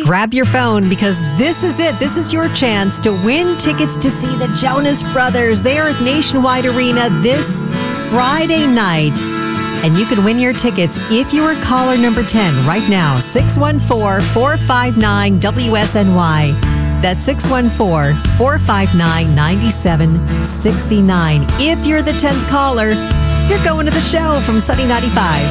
grab your phone because this is it. This is your chance to win tickets to see the Jonas Brothers. They are at Nationwide Arena this Friday night. And you can win your tickets if you are caller number 10 right now, 614-459-WSNY. That's 614-459-9769. If you're the 10th caller, you're going to the show from Sunny 95.